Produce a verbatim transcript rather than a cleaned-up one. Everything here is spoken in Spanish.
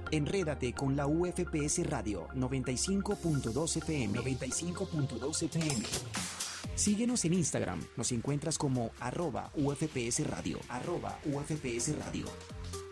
Enrédate con la U F P S Radio noventa y cinco punto dos F M. noventa y cinco punto dos F M. Síguenos en Instagram, nos encuentras como arroba U F P S Radio, arroba U F P S Radio.